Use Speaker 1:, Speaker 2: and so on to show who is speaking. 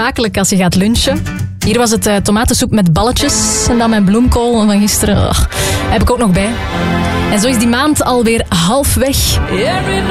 Speaker 1: smakelijk als je gaat lunchen. Hier was het tomatensoep met balletjes en dan mijn bloemkool van gisteren. Heb ik ook nog bij. En zo is die maand alweer half weg.